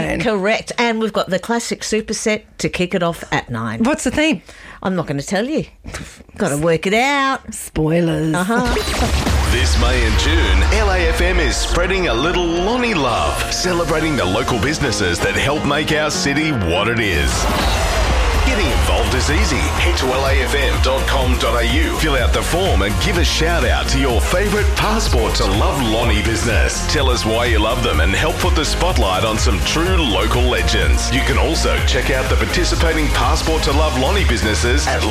plan. Correct. And we've got the classic superset to kick it off at 9. What's the theme? I'm not going to tell you. Got to work it out. Spoilers. This May and June, LAFM is spreading a little Lonnie love, celebrating the local businesses that help make our city what it is. Getting involved is easy. Head to lafm.com.au, fill out the form and give a shout out to your favourite Passport to Love Lonnie business. Tell us why you love them and help put the spotlight on some true local legends. You can also check out the participating Passport to Love Lonnie businesses at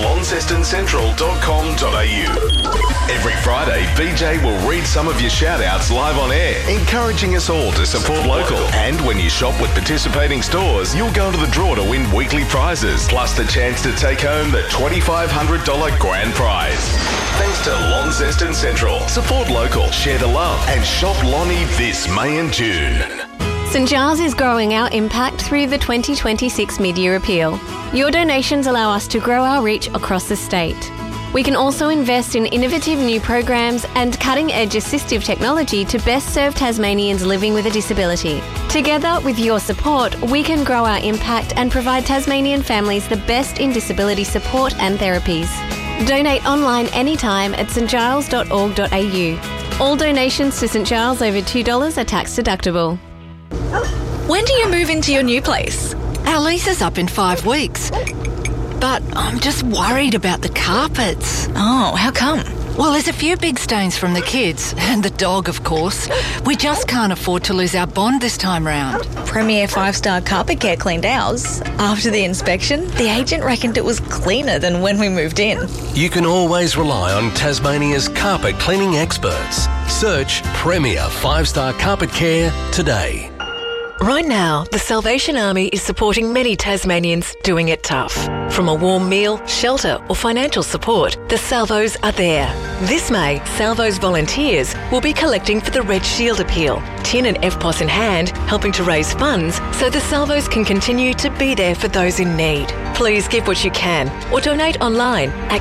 launcestoncentral.com.au. Every Friday, BJ will read some of your shout outs live on air, encouraging us all to support local. And when you shop with participating stores, you'll go into the draw to win weekly prizes, plus the chance to take home the $2,500 grand prize. Thanks to Launceston Central. Support local, share the love, and shop Lonnie this May and June. St Giles is growing our impact through the 2026 Mid-Year Appeal. Your donations allow us to grow our reach across the state. We can also invest in innovative new programs and cutting-edge assistive technology to best serve Tasmanians living with a disability. Together, with your support, we can grow our impact and provide Tasmanian families the best in disability support and therapies. Donate online anytime at stgiles.org.au. All donations to St Giles over $2 are tax deductible. When do you move into your new place? Our lease is up in 5 weeks. But I'm just worried about the carpets. Oh, how come? Well, there's a few big stains from the kids, and the dog, of course. We just can't afford to lose our bond this time round. Premier 5-star Carpet Care cleaned ours. After the inspection, the agent reckoned it was cleaner than when we moved in. You can always rely on Tasmania's carpet cleaning experts. Search Premier 5-star Carpet Care today. Right now, the Salvation Army is supporting many Tasmanians doing it tough. From a warm meal, shelter or financial support, the Salvos are there. This May, Salvos volunteers will be collecting for the Red Shield Appeal, tin and FPOS in hand, helping to raise funds so the Salvos can continue to be there for those in need. Please give what you can or donate online at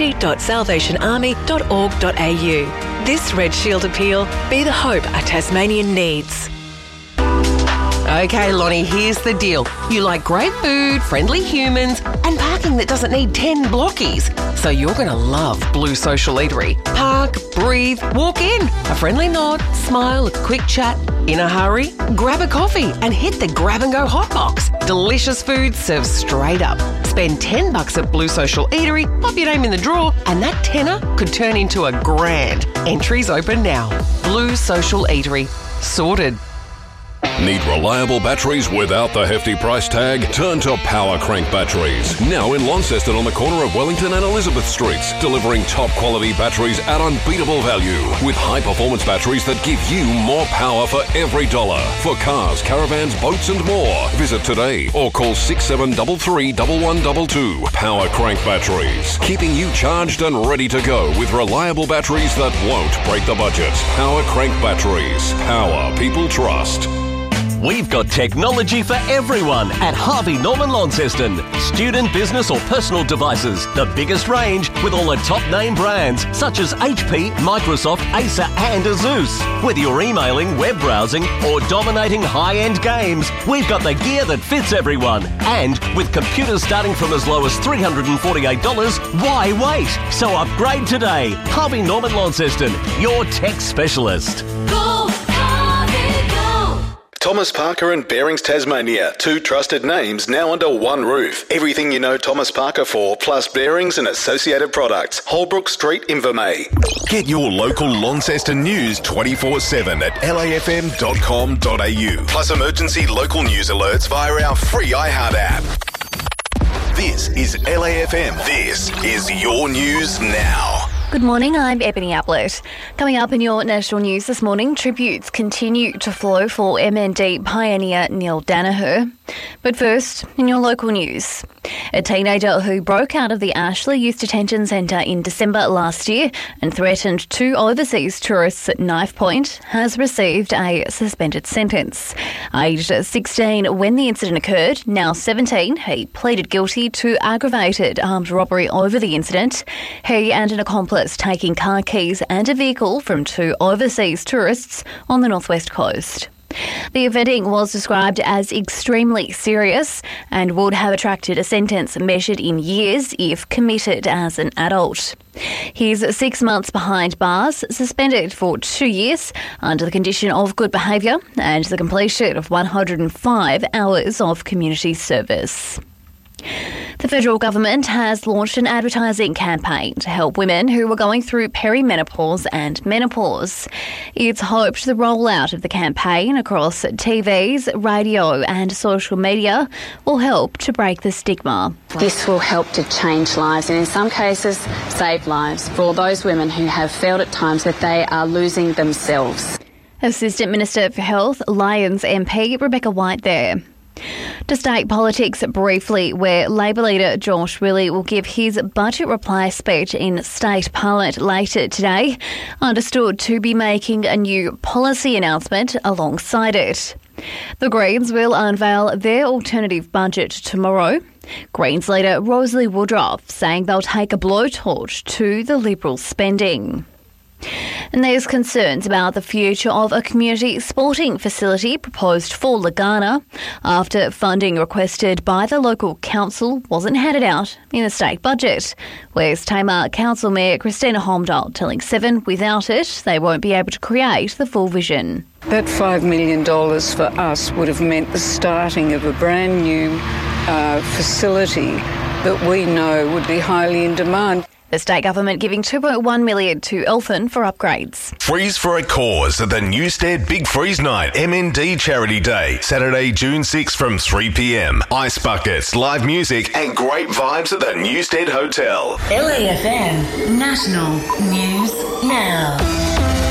community.salvationarmy.org.au. This Red Shield Appeal, be the hope a Tasmanian needs. Okay, Lonnie, here's the deal. You like great food, friendly humans, and parking that doesn't need 10 blockies. So you're going to love Blue Social Eatery. Park, breathe, walk in. A friendly nod, smile, a quick chat. In a hurry, grab a coffee and hit the grab-and-go hot box. Delicious food served straight up. Spend $10 at Blue Social Eatery, pop your name in the draw, and that tenner could turn into a grand. Entries open now. Blue Social Eatery. Sorted. Need reliable batteries without the hefty price tag? Turn to Power Crank Batteries. Now in Launceston on the corner of Wellington and Elizabeth Streets. Delivering top quality batteries at unbeatable value. With high performance batteries that give you more power for every dollar. For cars, caravans, boats and more. Visit today or call 6733 1122. Power Crank Batteries. Keeping you charged and ready to go with reliable batteries that won't break the budget. Power Crank Batteries. Power people trust. We've got technology for everyone at Harvey Norman Launceston. Student, business or personal devices. The biggest range with all the top name brands such as HP, Microsoft, Acer and Asus. Whether you're emailing, web browsing or dominating high-end games, we've got the gear that fits everyone. And with computers starting from as low as $348, why wait? So upgrade today. Harvey Norman Launceston, your tech specialist. Thomas Parker and Bearings Tasmania, 2 trusted names now under one roof. Everything you know Thomas Parker for, plus bearings and associated products. Holbrook Street, Invermay. Get your local Launceston news 24/7 at lafm.com.au. Plus emergency local news alerts via our free iHeart app. This is LAFM. This is your news now. Good morning, I'm Ebony Ablett. Coming up in your national news this morning, tributes continue to flow for MND pioneer Neil Danaher. But first, in your local news, a teenager who broke out of the Ashley Youth Detention Centre in December last year and threatened 2 overseas tourists at Knife Point has received a suspended sentence. Aged 16 when the incident occurred, now 17, he pleaded guilty to aggravated armed robbery over the incident. He and an accomplice taking car keys and a vehicle from 2 overseas tourists on the northwest coast. The offending was described as extremely serious and would have attracted a sentence measured in years if committed as an adult. He's 6 months behind bars, suspended for 2 years under the condition of good behaviour and the completion of 105 hours of community service. The federal government has launched an advertising campaign to help women who are going through perimenopause and menopause. It's hoped the rollout of the campaign across TVs, radio and social media will help to break the stigma. This will help to change lives and in some cases save lives for all those women who have felt at times that they are losing themselves. Assistant Minister for Health, Lions MP Rebecca White there. To state politics briefly, where Labor leader Josh Willey will give his budget reply speech in state parliament later today, understood to be making a new policy announcement alongside it. The Greens will unveil their alternative budget tomorrow. Greens leader Rosalie Woodruff saying they'll take a blowtorch to the Liberal spending. And there's concerns about the future of a community sporting facility proposed for Lagana after funding requested by the local council wasn't handed out in the state budget. West Tamar Council Mayor Christina Holmdahl telling Seven without it they won't be able to create the full vision. That $5 million for us would have meant the starting of a brand new facility that we know would be highly in demand. The state government giving $2.1 million to Elfin for upgrades. Freeze for a cause at the Newstead Big Freeze Night MND Charity Day, Saturday, June 6 from 3 p.m. Ice buckets, live music and great vibes at the Newstead Hotel. LAFM National News Now.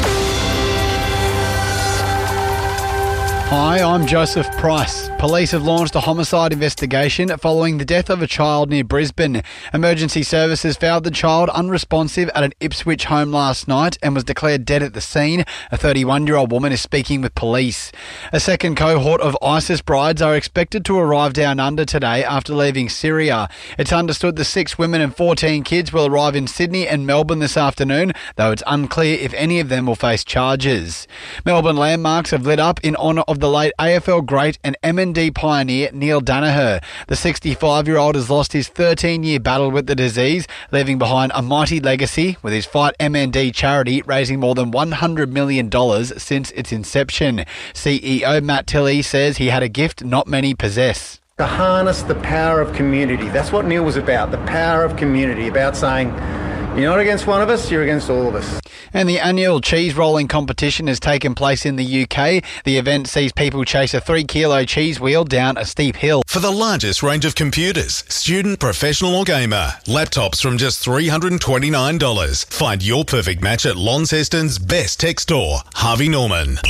Hi, I'm Joseph Price. Police have launched a homicide investigation following the death of a child near Brisbane. Emergency services found the child unresponsive at an Ipswich home last night and was declared dead at the scene. A 31-year-old woman is speaking with police. A second cohort of ISIS brides are expected to arrive down under today after leaving Syria. It's understood the 6 women and 14 kids will arrive in Sydney and Melbourne this afternoon, though it's unclear if any of them will face charges. Melbourne landmarks have lit up in honour of the late AFL great and MND pioneer Neil Danaher. The 65-year-old has lost his 13-year battle with the disease, leaving behind a mighty legacy with his Fight MND charity raising more than $100 million since its inception. CEO Matt Tilley says he had a gift not many possess. To harness the power of community. That's what Neil was about, the power of community, about saying, you're not against one of us, you're against all of us. And the annual cheese rolling competition has taken place in the UK. The event sees people chase a 3-kilo cheese wheel down a steep hill. For the largest range of computers, student, professional or gamer, laptops from just $329. Find your perfect match at Launceston's best tech store, Harvey Norman.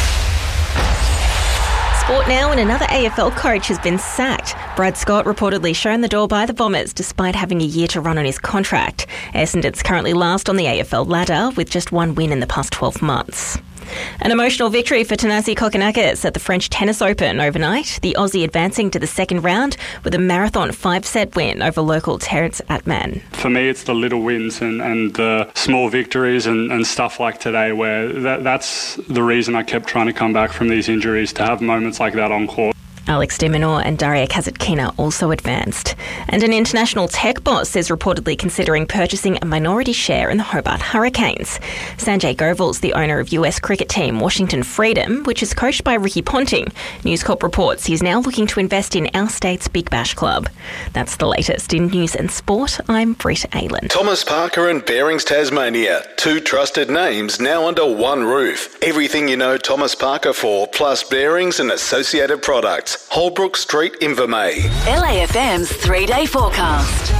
Sport now, and another AFL coach has been sacked. Brad Scott reportedly shown the door by the Bombers despite having a year to run on his contract. Essendon's currently last on the AFL ladder with just 1 win in the past 12 months. An emotional victory for Thanasi Kokkinakis at the French Tennis Open overnight. The Aussie advancing to the second round with a marathon 5-set win over local Terence Atman. For me, it's the little wins and the small victories and stuff like today where that's the reason I kept trying to come back from these injuries, to have moments like that on court. Alex de Minaur and Daria Kasatkina also advanced. And an international tech boss is reportedly considering purchasing a minority share in the Hobart Hurricanes. Sanjay Goval's the owner of US cricket team Washington Freedom, which is coached by Ricky Ponting. News Corp reports he's now looking to invest in our state's Big Bash Club. That's the latest in news and sport. I'm Britt Aylan. Thomas Parker and Bearings Tasmania. 2 trusted names now under one roof. Everything you know Thomas Parker for, plus bearings and associated products. Holbrook Street, Invermay. LAFM's 3-day forecast.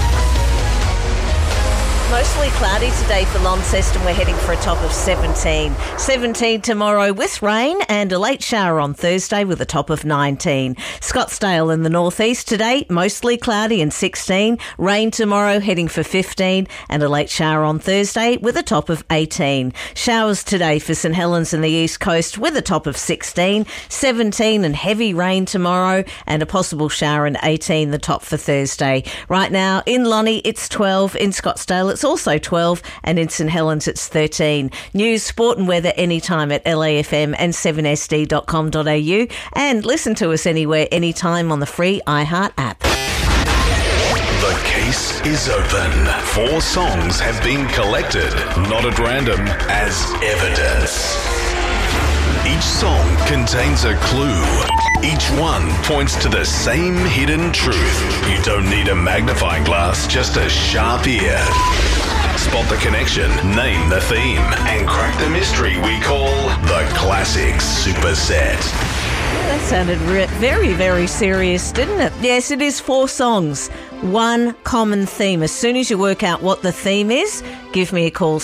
Mostly cloudy today for Launceston. We're heading for a top of 17. 17 tomorrow with rain and a late shower on Thursday with a top of 19. Scottsdale in the northeast today, mostly cloudy and 16. Rain tomorrow, heading for 15 and a late shower on Thursday with a top of 18. Showers today for St Helens and the east coast with a top of 16. 17 and heavy rain tomorrow and a possible shower and 18 the top for Thursday. Right now in Lonnie it's 12, in Scottsdale it's it's also 12, and in St Helens it's 13. News, sport and weather anytime at LAFM and 7sd.com.au, and listen to us anywhere, anytime on the free iHeart app. The case is open. 4 songs have been collected, not at random, as evidence. Each song contains a clue. Each one points to the same hidden truth. You don't need a magnifying glass, just a sharp ear. Spot the connection, name the theme, and crack the mystery we call the Classic Superset. That sounded very, very serious, didn't it? Yes, it is 4 songs. One common theme. As soon as you work out what the theme is, give me a call,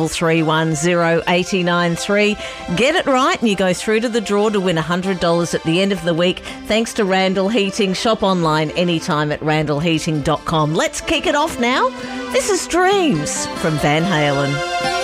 63310893. Get it right and you go through to the draw to win $100 at the end of the week, thanks to Randall Heating. Shop online anytime at randallheating.com. Let's kick it off now. This is Dreams from Van Halen.